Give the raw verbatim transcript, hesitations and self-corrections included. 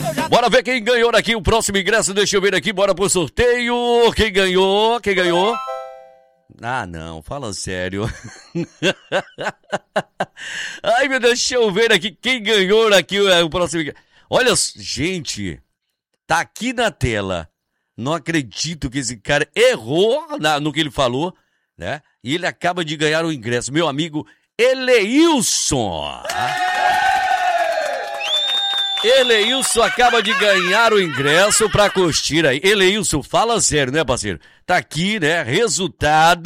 Bora ver quem ganhou aqui o próximo ingresso. Deixa eu ver aqui, bora pro sorteio. Quem ganhou? Quem ganhou? Ah, não, fala sério. Ai, meu Deus, deixa eu ver aqui quem ganhou aqui o próximo ingresso. Olha, gente, tá aqui na tela. Não acredito que esse cara errou na, no que ele falou, né? E ele acaba de ganhar o ingresso. Meu amigo Eleilson. Eleilson acaba de ganhar o ingresso pra curtir aí. Eleilson, fala sério, né, parceiro? Tá aqui, né? Resultado.